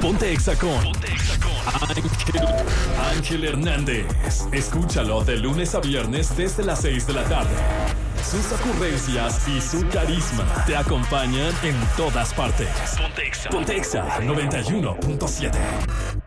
Ponte Exa con Ángel Hernández. Escúchalo de lunes a viernes desde las 6 de la tarde. Sus ocurrencias y su carisma te acompañan en todas partes. Ponte Exa 91.7.